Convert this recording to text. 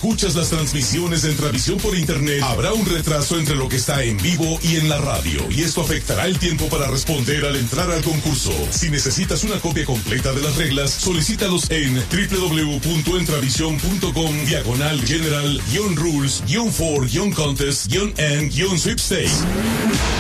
escuchas las transmisiones de Entravisión por internet, habrá un retraso entre lo que está en vivo y en la radio, y esto afectará el tiempo para responder al entrar al concurso. Si necesitas una copia completa de las reglas, solicítalos en www.entravision.com/general-rules-for-contest-and-sweepstakes.